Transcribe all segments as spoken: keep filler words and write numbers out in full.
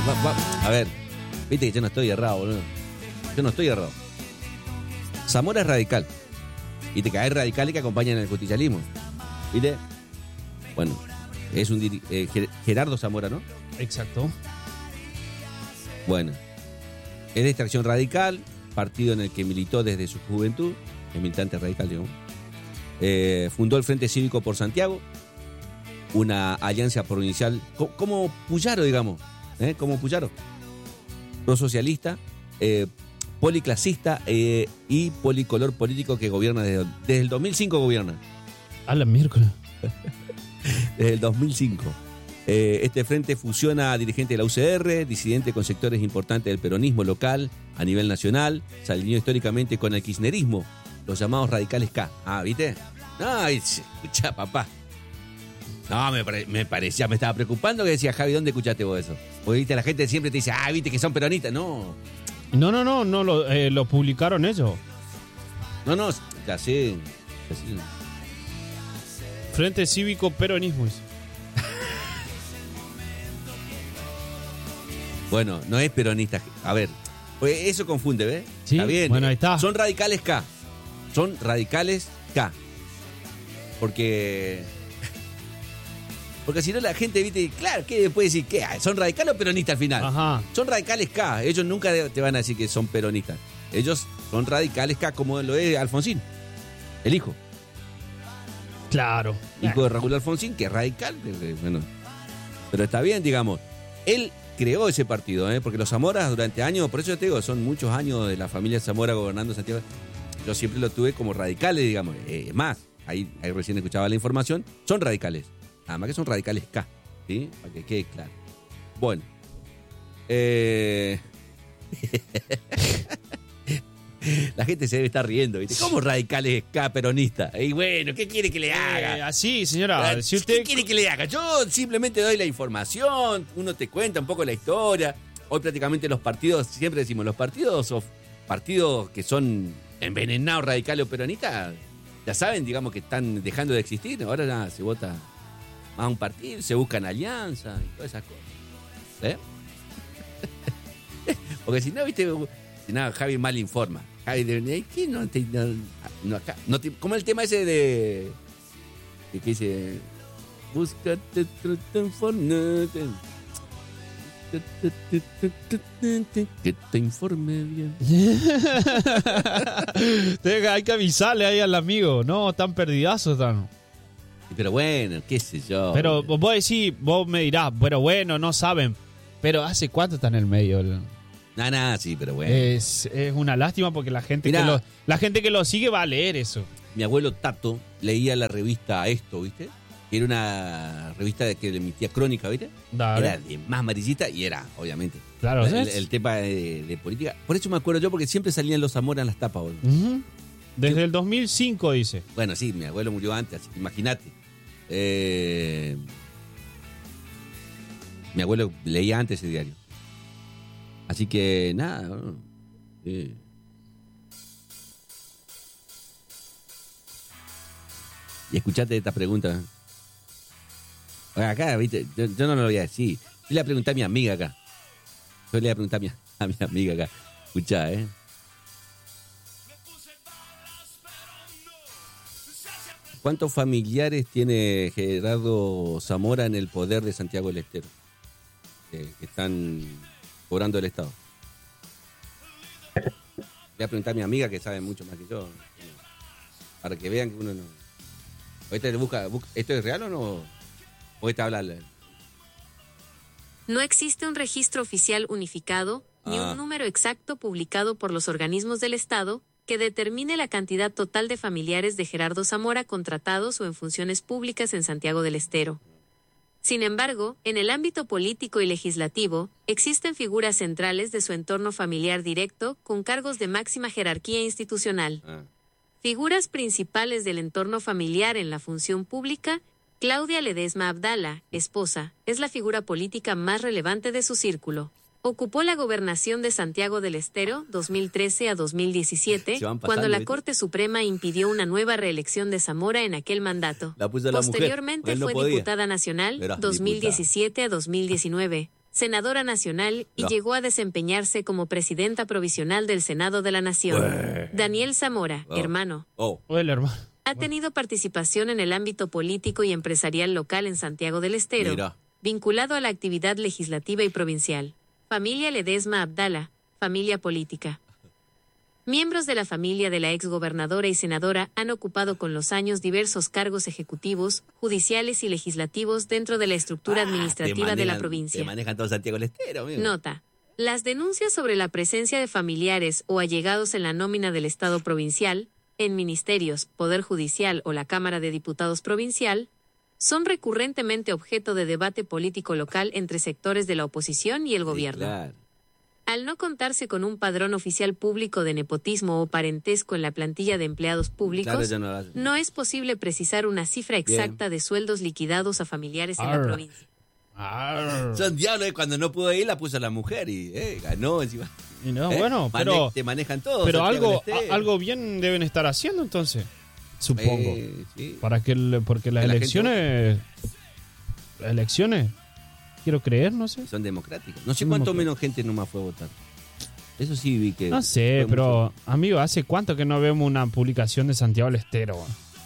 va, va. A ver, viste que yo no estoy errado, boludo. Yo no estoy errado. Zamora es radical. Viste que hay radicales que acompañan el justicialismo. ¿Viste? Bueno, es un diri- eh, Gerardo Zamora, ¿no? Exacto. Bueno, es de extracción radical, partido en el que militó desde su juventud, es militante radical, digamos. Eh, fundó el Frente Cívico por Santiago, una alianza provincial, co- como Puyaro, digamos, ¿eh? Como Puyaro. Prosocialista, eh, policlasista eh, y policolor político que gobierna desde, desde el dos mil cinco gobierna. A la miércoles. Desde el dos mil cinco. Eh, este frente fusiona a dirigentes de la U C R, disidente con sectores importantes del peronismo local a nivel nacional, se alineó históricamente con el kirchnerismo, los llamados radicales K. Ah, ¿viste? No, escuchá, papá. No, me, pare- me parecía, me estaba preocupando que decía, Javi, ¿dónde escuchaste vos eso? Porque, viste, la gente siempre te dice, ah, viste que son peronistas. No, No, no, no, no lo, eh, lo publicaron ellos. no, no, ya sé. Ya sé. Frente Cívico Peronismo. Bueno, no es peronista. A ver, pues eso confunde, ¿ves? Sí, Está bien. bueno, ahí está. Son radicales K. Son radicales K. Porque. Porque si no la gente, viste, claro, ¿qué puede decir? ¿Qué? ¿Son radicales o peronistas al final? Ajá. Son radicales K. Ellos nunca te van a decir que son peronistas. Ellos son radicales K, como lo es Alfonsín, el hijo. Claro. Hijo de Raúl Alfonsín, que es radical. Bueno, pero está bien, digamos. Él creó ese partido, ¿eh? Porque los Zamoras durante años, por eso yo te digo, son muchos años de la familia Zamora gobernando Santiago. Yo siempre lo tuve como radicales, digamos. Es eh, más, ahí, ahí recién escuchaba la información, son radicales. Nada más que son radicales K, ¿sí? Para que quede claro. Bueno. Eh... La gente se debe estar riendo, ¿viste? ¿Cómo radicales K peronista? Y bueno, ¿qué quiere que le haga? Eh, así, señora. Si usted... ¿Qué quiere que le haga? Yo simplemente doy la información, uno te cuenta un poco la historia. Hoy prácticamente los partidos, siempre decimos, los partidos o partidos que son envenenados, radicales o peronistas, ya saben, digamos, que están dejando de existir. Ahora ya se vota más un partido, se buscan alianzas y todas esas cosas. ¿Eh? Porque si no, viste, si no, Javi mal informa. Javi, de, ¿qué no te, no, no, acá, no te, ¿cómo el tema ese de, de que dice, búscate, transformate, que te informe bien? Hay que avisarle ahí al amigo. No, tan perdidazos están. Pero bueno, qué sé yo. Pero vos decís, vos me dirás, pero bueno, no saben. Pero ¿hace cuánto está en el medio? Nada, nada, sí, pero bueno. Es, es una lástima porque la gente, Mirá, que lo, la gente que lo sigue va a leer eso. Mi abuelo Tato leía la revista Esto, ¿viste? Que era una revista de que le emitía Crónica, ¿viste? Dale. Era de más amarillista y era, obviamente. Claro, el, ¿sí? el tema de, de política. Por eso me acuerdo yo, porque siempre salían los Zamora en las tapas, boludo. Uh-huh. Desde el dos mil cinco, dice. Bueno, sí, mi abuelo murió antes, así que imagínate. Eh, mi abuelo leía antes ese diario. Así que, nada. Bueno, sí. Y escuchate esta pregunta. Acá, viste, yo, yo no lo voy a decir. Yo le voy a preguntar a mi amiga acá. Yo le voy a preguntar a mi, a mi amiga acá. Escuchá, ¿eh? ¿Cuántos familiares tiene Gerardo Zamora en el poder de Santiago del Estero? Que, que están cobrando el Estado. Voy a preguntar a mi amiga que sabe mucho más que yo. Para que vean que uno no... ¿Este busca, busca, ¿Esto es real o no? ¿O este habla? No existe un registro oficial unificado, ni Ah. un número exacto publicado por los organismos del Estado que determine la cantidad total de familiares de Gerardo Zamora contratados o en funciones públicas en Santiago del Estero. Sin embargo, en el ámbito político y legislativo, existen figuras centrales de su entorno familiar directo con cargos de máxima jerarquía institucional. Ah. Figuras principales del entorno familiar en la función pública, Claudia Ledesma Abdala, esposa, es la figura política más relevante de su círculo. Ocupó la gobernación de Santiago del Estero dos mil trece a dos mil diecisiete, Se van pasando, cuando la ¿viste? Corte Suprema impidió una nueva reelección de Zamora en aquel mandato. La puso la mujer, Posteriormente él no fue podía. diputada nacional Era dos mil diecisiete a dos mil diecinueve, senadora nacional y No. llegó a desempeñarse como presidenta provisional del Senado de la Nación. Bueno. Daniel Zamora, Oh. hermano, Oh, Hola, hermano. ha tenido participación en el ámbito político y empresarial local en Santiago del Estero, mira. vinculado a la actividad legislativa y provincial. Familia Ledesma Abdala, familia política. Miembros de la familia de la exgobernadora y senadora han ocupado con los años diversos cargos ejecutivos, judiciales y legislativos dentro de la estructura Ah, administrativa te de la manejan- provincia. Te manejan todo Santiago del Estero, amigo. Nota. Las denuncias sobre la presencia de familiares o allegados en la nómina del Estado provincial, en ministerios, Poder Judicial o la Cámara de Diputados provincial, son recurrentemente objeto de debate político local entre sectores de la oposición y el Sí, gobierno. claro. Al no contarse con un padrón oficial público de nepotismo o parentesco en la plantilla de empleados públicos, Claro, ya no lo hace. no es posible precisar una cifra exacta de sueldos liquidados a familiares en la Arr. provincia. Arr. Son diablos, eh, cuando no pudo ir la puso la mujer y eh, ganó encima. Y no, Eh, bueno, mane- pero, Te manejan todo. pero Santiago algo, del Estero. a- algo bien deben estar haciendo entonces, supongo. Eh, sí. Para que el- porque las Que la gente elecciones, las elecciones, quiero creer, no sé. Son democráticos. No sé Son cuánto democráticos. menos gente nomás fue a votar. Eso sí vi que... No sé, fue pero mucho. amigo, ¿hace cuánto que no vemos una publicación de Santiago del Estero?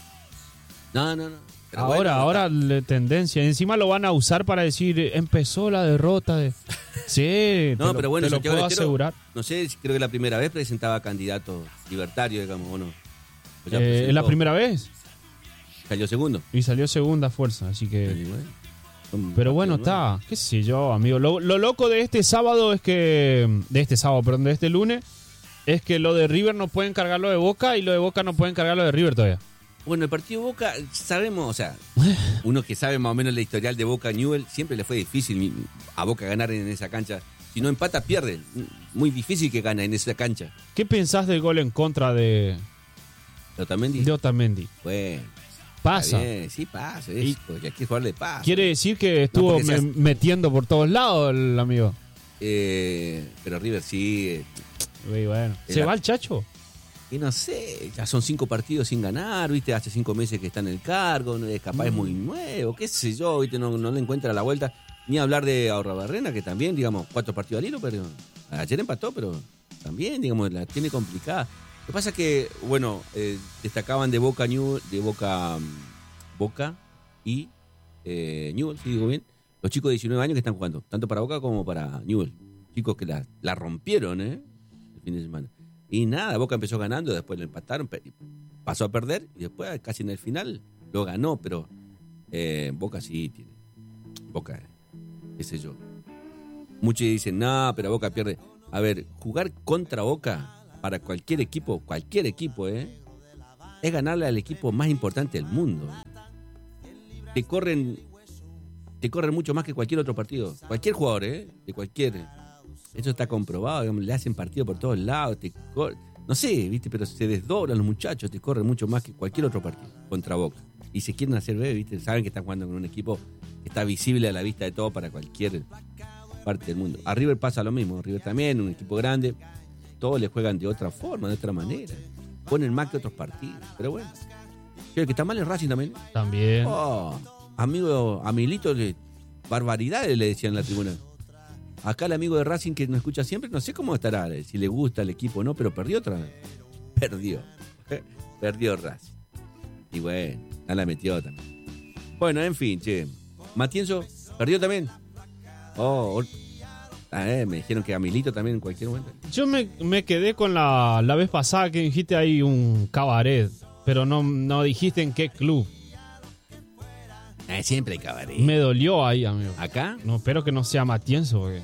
No, no, no. Pero Ahora, bueno, ahora la tendencia. Encima lo van a usar para decir, eh, empezó la derrota de... Sí, No, te lo- pero bueno, te lo Santiago puedo del Estero, asegurar. No sé, creo que la primera vez presentaba candidatos libertarios, digamos, o no. Pues ya Eh, es la presentó, primera vez Salió segundo. y salió segunda fuerza, así que... Y bueno, son Pero bueno, partidos nuevos. está, qué sé yo, amigo. Lo, lo loco de este sábado es que... De este sábado, perdón, de este lunes, es que lo de River no pueden cargarlo de Boca y lo de Boca no pueden cargarlo de River todavía. Bueno, el partido Boca, sabemos, o sea, uno que sabe más o menos la historial de Boca Newell, siempre le fue difícil a Boca ganar en esa cancha. Si no empata, pierde. Muy difícil que gane en esa cancha. ¿Qué pensás del gol en contra de, Pero también de dice, Otamendi? bueno, Pasa. está bien, sí pasa, es, Y- porque hay que jugarle paz. Quiere decir que estuvo porque seas- me- metiendo por todos lados el amigo. Eh, pero River sí, eh, Uy, bueno. Es ¿Se la- va el Chacho? y no sé, ya son cinco partidos sin ganar, viste, hace cinco meses que está en el cargo, no es capaz es muy nuevo, qué sé yo, viste, no, no le encuentra la vuelta. Ni hablar de Aurrabarrena, que también, digamos, cuatro partidos al hilo, pero ayer empató, pero también, digamos, la tiene complicada. Lo que pasa es que, bueno, eh, destacaban de Boca Newell, de Boca mm, Boca y eh, Newell, si digo bien, los chicos de diecinueve años que están jugando, tanto para Boca como para Newell. Chicos que la, la rompieron, ¿eh? El fin de semana. Y nada, Boca empezó ganando, después lo empataron, pe- pasó a perder y después casi en el final lo ganó, pero eh, Boca sí tiene. Boca, qué sé yo. Muchos dicen, no, pero Boca pierde. A ver, jugar contra Boca para cualquier equipo, cualquier equipo, ¿eh? Es ganarle al equipo más importante del mundo. Te corren, te corren mucho más que cualquier otro partido. Cualquier jugador, ¿eh? De cualquier. Eso está comprobado, digamos, le hacen partido por todos lados, te cor- no sé, viste, pero se desdoblan los muchachos, te corren mucho más que cualquier otro partido contra Boca. Y se quieren hacer ver, viste, saben que están jugando con un equipo que está visible a la vista de todo para cualquier parte del mundo. A River pasa lo mismo, River también, un equipo grande, todos le juegan de otra forma, de otra manera. Ponen más que otros partidos, pero bueno. El que está mal es Racing también. También. Oh, amigo, a Milito, le, barbaridades le decían en la tribuna. Acá el amigo de Racing que nos escucha siempre, no sé cómo estará, si le gusta el equipo o no, pero perdió otra vez. Perdió. Perdió Racing. Y bueno, ya la metió también. Bueno, en fin, che. Matienzo, perdió también. Oh, ah, eh, me dijeron que a Milito también en cualquier momento. Yo me, me quedé con la, la vez pasada que dijiste ahí un cabaret, pero no, no dijiste en qué club. Eh, siempre hay cabaret. Me dolió ahí, amigo. Acá, No, espero que no sea Matienzo. Porque,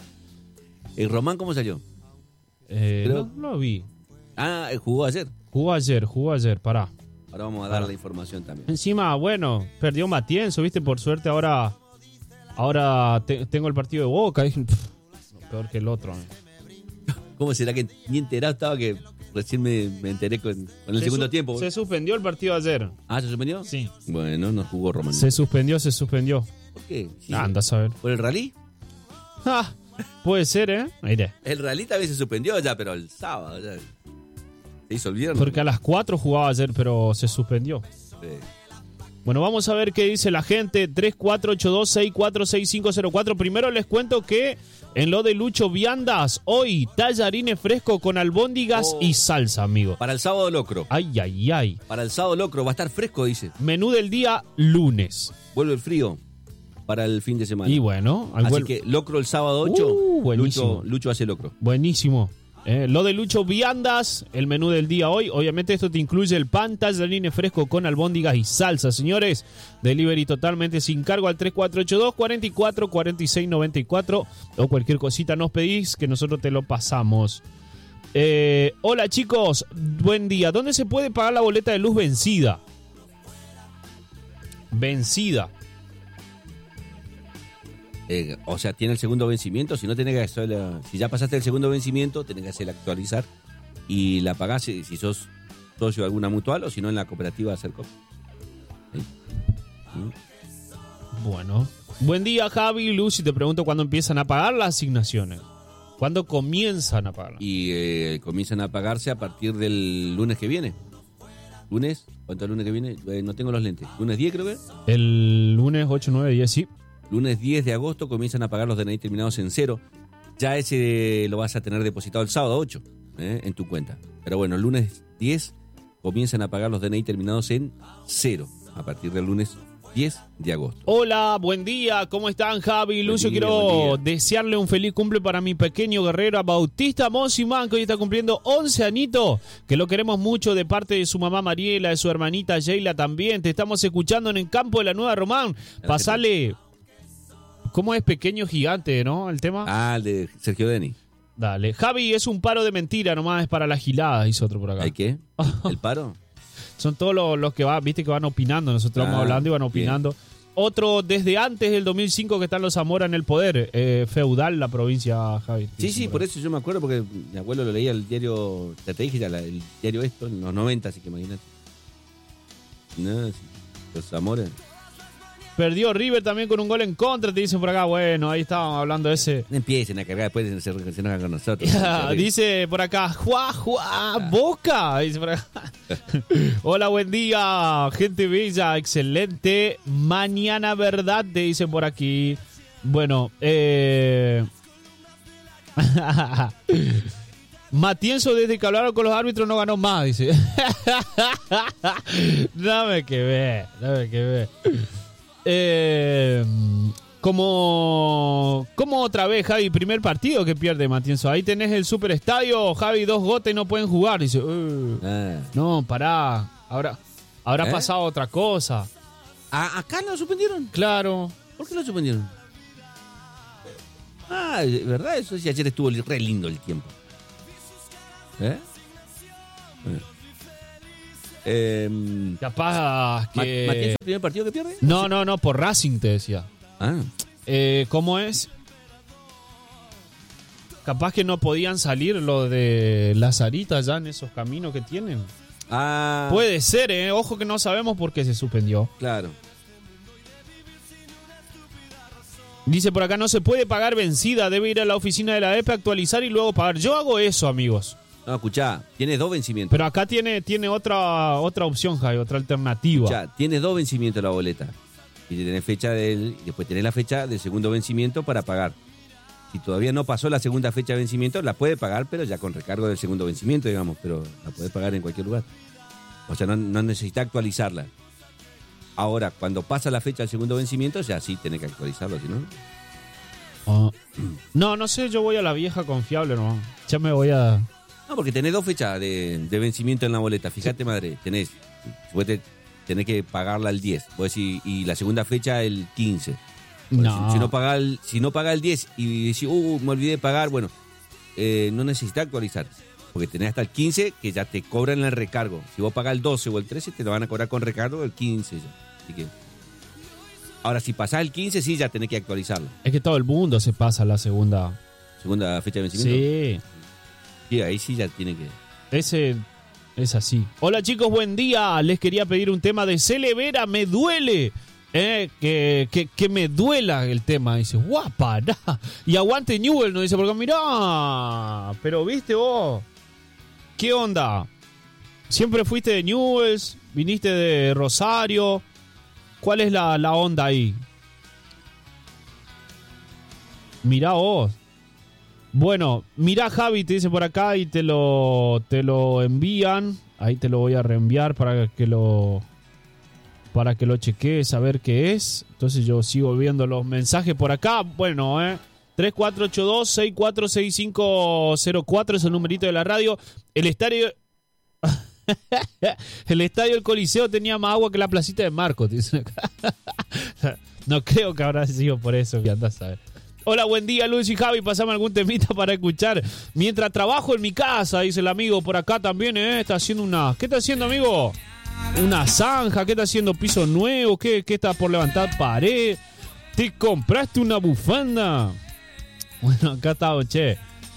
el Román, ¿cómo salió? eh, Pero- no lo vi. Ah, eh, jugó ayer. Jugó ayer, jugó ayer, pará. Ahora vamos a dar la información también. Encima, bueno, perdió Matienzo, viste, por suerte ahora ahora te- tengo el partido de Boca. Dije, "Pff, no, peor que el otro. amigo". ¿Cómo será que ni enterado estaba que recién me, me enteré con, con el Se segundo su- tiempo? Se suspendió el partido ayer. Ah, ¿se suspendió? Sí. Bueno, no jugó Román. Se suspendió, se suspendió. ¿Por qué? Sí. Anda a saber. ¿Por el rally? Ah, puede ser, ¿eh? Mire. El rally también se suspendió ya, pero el sábado ya. Se hizo el viernes. Porque a las cuatro jugaba ayer, pero se suspendió. Sí. Bueno, vamos a ver qué dice la gente. tres cuatro ocho dos seis cuatro seis cinco cero cuatro. Primero les cuento que en lo de Lucho Viandas, hoy tallarines fresco con albóndigas Oh. y salsa, amigo. Para el sábado locro. Ay, ay, ay. Para el sábado locro va a estar fresco, dice. Menú del día, lunes. Vuelve el frío para el fin de semana. Y bueno, al Así vuel- que locro el sábado ocho. Uh, buenísimo. Lucho, Lucho hace locro. buenísimo. Eh, lo de Lucho Viandas, el menú del día hoy. Obviamente esto te incluye el pan, tallarines fresco con albóndigas y salsa, señores. Delivery totalmente sin cargo al tres cuatro ocho dos cuatro cuatro cuatro seis nueve cuatro. O cualquier cosita nos pedís que nosotros te lo pasamos. Eh, hola chicos, buen día. ¿Dónde se puede pagar la boleta de luz vencida? Vencida. Eh, o sea, tiene el segundo vencimiento. Si no tenés que hacerla, si ya pasaste el segundo vencimiento, tenés que hacerla actualizar y la pagás si, si sos socio de alguna mutual o si no en la cooperativa hacer copia. ¿Sí? ¿Sí? Bueno. Buen día, Javi, Luz, y te pregunto cuándo empiezan a pagar las asignaciones. ¿Cuándo comienzan a pagar? Y eh, comienzan a pagarse a partir del lunes que viene. ¿Lunes? ¿Cuánto es el lunes que viene? Eh, no tengo los lentes. ¿Lunes diez creo que es? El lunes ocho, nueve, diez, sí. Lunes diez de agosto comienzan a pagar los D N I terminados en cero. Ya ese lo vas a tener depositado el sábado ocho ¿eh? en tu cuenta. Pero bueno, el lunes diez comienzan a pagar los D N I terminados en cero a partir del lunes diez de agosto. Hola, buen día, ¿cómo están, Javi y Lucio? día, Quiero buen día. desearle un feliz cumple para mi pequeño guerrero Bautista Monsimán, que hoy está cumpliendo once añitos, que lo queremos mucho de parte de su mamá Mariela, de su hermanita Sheila también. Te estamos escuchando en el campo de la Nueva Román. Pasale, ¿cómo es pequeño gigante, no? El tema. Ah, el de Sergio Deni. Dale. Javi, es un paro de mentira, nomás es para la gilada, dice otro por acá. ¿Hay qué? ¿El paro? Son todos los, los que van, viste, que van opinando. Nosotros Ah, vamos hablando y van bien. opinando. Otro desde antes del dos mil cinco que están los Zamora en el poder. Eh, feudal la provincia, Javi. Sí, sí, por eso yo me acuerdo porque mi abuelo lo leía el diario, ya te dije ya, la- el diario esto, en los noventa, así que imagínate. No, sí, los amores. Perdió River también con un gol en contra, te dicen por acá. Bueno, ahí estábamos hablando de ese. No empiecen a cargar después de se, se enojan con nosotros. Dice por acá, ¡Juá, juá, Boca! Dice por acá. Hola, buen día, gente bella, excelente. Mañana, ¿verdad? Te dicen por aquí. Bueno, eh. Matienzo, desde que hablaron con los árbitros, no ganó más, dice. Dame que ver, dame que ver. Eh, como, como otra vez, Javi, primer partido que pierde Matienzo. Ahí tenés el superestadio, Javi, dos gotes y no pueden jugar. Dice, "Uh, Ah. no, pará, ahora habrá ¿Eh? pasado otra cosa. Ah, ¿acá lo suspendieron? Claro. ¿Por qué lo suspendieron? Ah, ¿verdad? Eso sí, ayer estuvo re lindo el tiempo. ¿Eh? Bueno. Eh, Capaz Ma- que... ¿Matienzo el primer partido que pierde? No, no, no, por Racing te decía. Ah, Eh, ¿Cómo es? Capaz que no podían salir lo de Lazarita ya en esos caminos que tienen. ah Puede ser, ¿eh? Ojo que no sabemos por qué se suspendió. claro. Dice por acá, no se puede pagar vencida, debe ir a la oficina de la E P A, actualizar y luego pagar. Yo hago eso, amigos. No, escuchá, tiene dos vencimientos. Pero acá tiene, tiene otra, otra opción, Javi, otra alternativa. Escuchá, tiene dos vencimientos la boleta. Y tenés fecha del, y después tenés la fecha del segundo vencimiento para pagar. Si todavía no pasó la segunda fecha de vencimiento, la puede pagar, pero ya con recargo del segundo vencimiento, digamos, pero la puede pagar en cualquier lugar. O sea, no, no necesita actualizarla. Ahora, cuando pasa la fecha del segundo vencimiento, ya sí tenés que actualizarlo, si no. Ah. No, no sé, yo voy a la vieja confiable nomás. Ya me voy a... No, porque tenés dos fechas de, de vencimiento en la boleta. Fíjate, madre, tenés, vos te- tenés que pagarla el diez. Vos decís, y la segunda fecha el quince. No. Si, si no paga el, si no paga el diez y decís, uh, me olvidé de pagar, bueno, eh, no necesitas actualizar. Porque tenés hasta el quince que ya te cobran el recargo. Si vos pagás el doce o el trece, te lo van a cobrar con recargo el quince ya. Así que... Ahora, si pasás el quince, sí, ya tenés que actualizarlo. Es que todo el mundo se pasa la segunda. Segunda fecha de vencimiento. Sí, Sí, ahí sí ya tiene que... ese es así. Hola chicos, buen día. Les quería pedir un tema de Cele Vera, me duele. Eh, que, que, que me duela el tema. Dice, guapa, nah. Y aguante Newell, nos dice, porque mirá, pero viste vos, ¿qué onda? Siempre fuiste de Newells, viniste de Rosario, ¿Cuál es la, la onda ahí? Mirá vos. Bueno, mirá Javi, te dice por acá y te lo, te lo envían. Ahí te lo voy a reenviar para que lo para que lo chequees a ver qué es. Entonces yo sigo viendo los mensajes por acá. Bueno, eh. tres cuatro ocho dos, seis cuatro seis cinco cero cuatro es el numerito de la radio. El estadio... el estadio del Coliseo tenía más agua que la placita de Marcos. No creo que habrá sido por eso que andás a ver. Hola, buen día, Luis y Javi. Pasame algún temita para escuchar mientras trabajo en mi casa, dice el amigo. Por acá también, ¿eh? Está haciendo una... ¿Qué está haciendo, amigo? Una zanja. ¿Qué está haciendo? ¿Piso nuevo? ¿Qué, qué está por levantar? Pared. ¿Te compraste una bufanda? Bueno, acá está, che.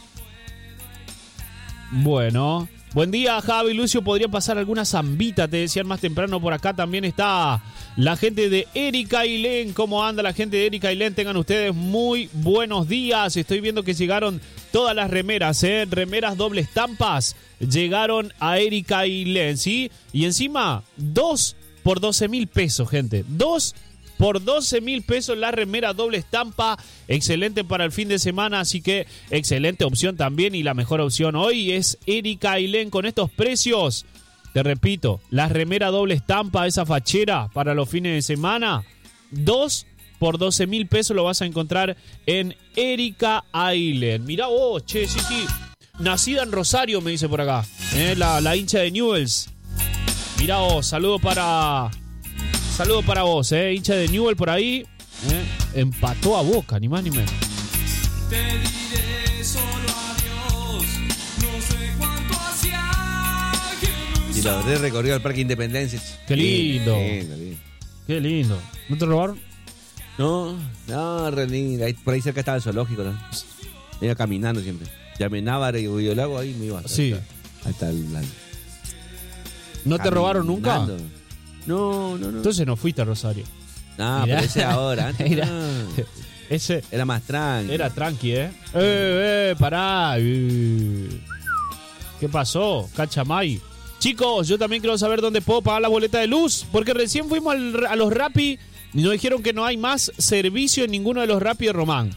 Bueno. Buen día, Javi, Lucio. Podría pasar alguna zambita, te decían más temprano. Por acá también está la gente de Erika y Len. ¿Cómo anda la gente de Erika y Len? Tengan ustedes muy buenos días. Estoy viendo que llegaron todas las remeras, ¿eh? Remeras doble estampas. Llegaron a Erika y Len, ¿sí? Y encima, dos por doce mil pesos, gente. Dos por doce mil pesos la remera doble estampa. Excelente para el fin de semana, así que excelente opción también. Y la mejor opción hoy es Erika y Len con estos precios. Te repito, la remera doble estampa, esa fachera para los fines de semana, dos por doce mil pesos lo vas a encontrar en Erika y Len. Mirá vos, che, sí, sí. Nacida en Rosario, me dice por acá. ¿eh? La, la hincha de Newell's. Mirá vos, saludo para... Saludo para vos, eh, hincha de Newell por ahí. Eh, empató a Boca, ni más ni menos. Te diré solo adiós, no sé cuánto hacía que no Y la verdad recorrió al Parque Independencia. Qué lindo. Qué lindo, lindo. Qué lindo. ¿No te robaron? No, no, re lindo. Ahí, por ahí cerca estaba el zoológico, ¿no? Me iba caminando siempre. Ya me Návar y Río Lago, ahí me iba. Hasta, Sí. Hasta el... la- ¿No te robaron nunca? caminando. No, no, no. Entonces no fuiste a Rosario. No, Mirá. pero ese ahora. Antes Mirá. no. Ese Era más tranqui. era tranqui, ¿eh? Eh, eh, pará. Eh. ¿Qué pasó? Cachamay. Chicos, yo también quiero saber dónde puedo pagar la boleta de luz. Porque recién fuimos al, a los Rappi y nos dijeron que no hay más servicio en ninguno de los Rappi de Román.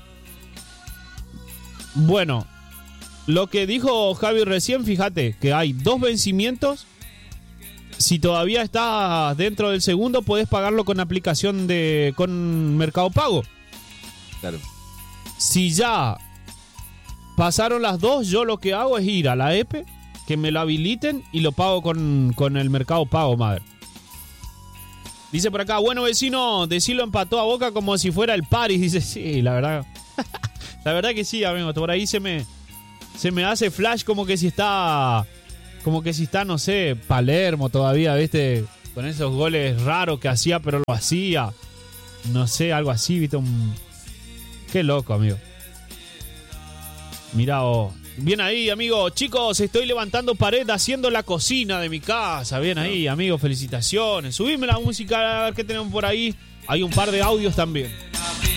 Bueno, lo que dijo Javi recién, fíjate, que hay dos vencimientos. Si todavía estás dentro del segundo, podés pagarlo con aplicación de con Mercado Pago. Claro. Si ya pasaron las dos, yo lo que hago es ir a la E P E, que me lo habiliten y lo pago con, con el Mercado Pago, madre. Dice por acá, bueno vecino, decirlo empató a Boca como si fuera el Paris. Dice, sí, la verdad. La verdad que sí, amigo. Por ahí se me, se me hace flash como que si está... Como que si está, no sé, Palermo todavía, ¿viste? Con esos goles raros que hacía, pero lo hacía. No sé, algo así, ¿viste? Un... Qué loco, amigo. Mirá vos. Bien ahí, amigo. Chicos, estoy levantando pared haciendo la cocina de mi casa. Bien ahí, amigo. Felicitaciones. Subime la música a ver qué tenemos por ahí. Hay un par de audios también.